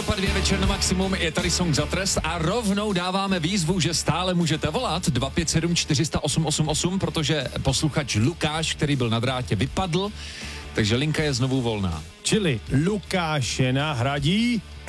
Evropa 2 večer na maximum, je tady Song za trest a rovnou dáváme výzvu, že stále můžete volat 257 408 88, protože posluchač Lukáš, který byl na drátě, vypadl, takže linka je znovu volná. Čili Lukáše nahradí